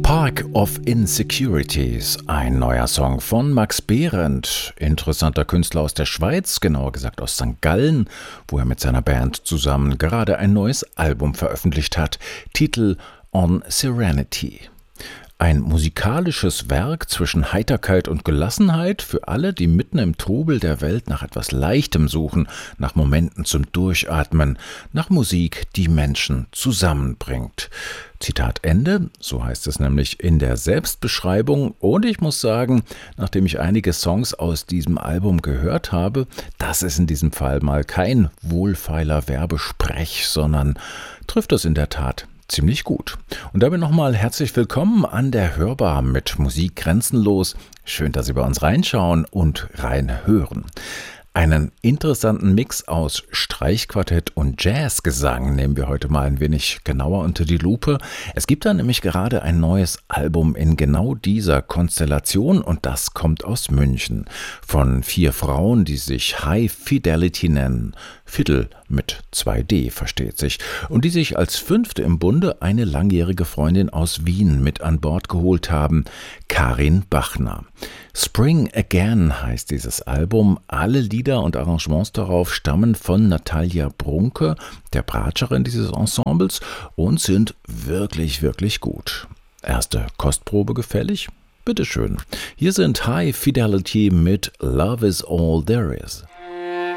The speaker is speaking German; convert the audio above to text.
Park of Insecurities, ein neuer Song von Max Behrendt, interessanter Künstler aus der Schweiz, genauer gesagt aus St. Gallen, wo er mit seiner Band zusammen gerade ein neues Album veröffentlicht hat, Titel On Serenity. Ein musikalisches Werk zwischen Heiterkeit und Gelassenheit für alle, die mitten im Trubel der Welt nach etwas Leichtem suchen, nach Momenten zum Durchatmen, nach Musik, die Menschen zusammenbringt. Zitat Ende, so heißt es nämlich in der Selbstbeschreibung. Und ich muss sagen, nachdem ich einige Songs aus diesem Album gehört habe, das ist in diesem Fall mal kein wohlfeiler Werbesprech, sondern trifft es in der Tat ziemlich gut. Und damit nochmal herzlich willkommen an der Hörbar mit Musik grenzenlos. Schön, dass Sie bei uns reinschauen und reinhören. Einen interessanten Mix aus Streichquartett und Jazzgesang nehmen wir heute mal ein wenig genauer unter die Lupe. Es gibt da nämlich gerade ein neues Album in genau dieser Konstellation und das kommt aus München. Von 4 Frauen, die sich High Fidelity nennen. Fiddle mit 2D, versteht sich. Und die sich als 5. im Bunde eine langjährige Freundin aus Wien mit an Bord geholt haben, Karin Bachner. Spring Again heißt dieses Album. Alle Lieder und Arrangements darauf stammen von Natalia Brunke, der Bratscherin dieses Ensembles, und sind wirklich, wirklich gut. Erste Kostprobe gefällig? Bitteschön. Hier sind High Fidelity mit Love is All There Is.